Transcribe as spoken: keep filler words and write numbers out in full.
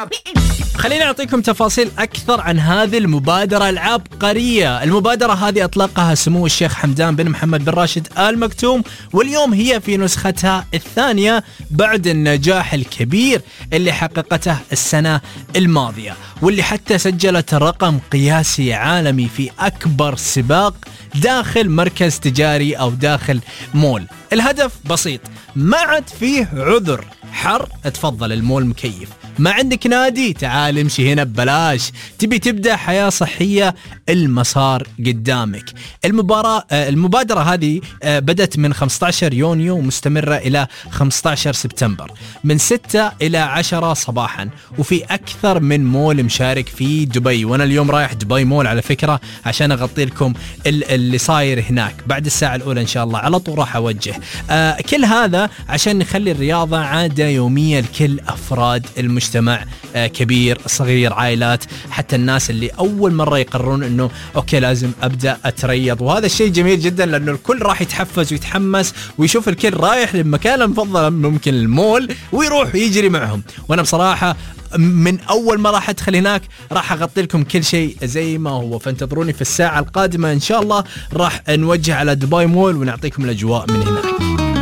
خليني أعطيكم تفاصيل أكثر عن هذه المبادرة العبقرية. المبادرة هذه أطلقها سمو الشيخ حمدان بن محمد بن راشد آل مكتوم، واليوم هي في نسختها الثانية بعد النجاح الكبير اللي حققته السنة الماضية، واللي حتى سجلت رقم قياسي عالمي في أكبر سباق داخل مركز تجاري أو داخل مول. الهدف بسيط، ما عاد فيه عذر، حر اتفضل المول مكيف، ما عندك نادي تعال امشي هنا ببلاش، تبي تبدأ حياة صحية المسار قدامك. المباراة المبادرة هذه بدأت من خمسة عشر يونيو ومستمرة إلى خمسة عشر سبتمبر من ستة إلى عشرة صباحا، وفي أكثر من مول مشارك في دبي، وأنا اليوم رايح دبي مول على فكرة عشان أغطي لكم اللي صاير هناك. بعد الساعة الأولى إن شاء الله على طول راح أوجه آه كل هذا عشان نخلي الرياضة عادة يومية لكل أفراد المجتمع، آه كبير صغير عائلات، حتى الناس اللي أول مرة يقررون إنه أوكي لازم أبدأ أتريض. وهذا الشيء جميل جدا لأنه الكل راح يتحفز ويتحمس ويشوف الكل رايح لمكان المفضل ممكن المول ويروح يجري معهم. وأنا بصراحة من أول ما راح أدخل هناك راح أغطي لكم كل شيء زي ما هو، فانتظروني في الساعة القادمة إن شاء الله راح نوجه على دبي مول ونعطيكم الأجواء من هناك.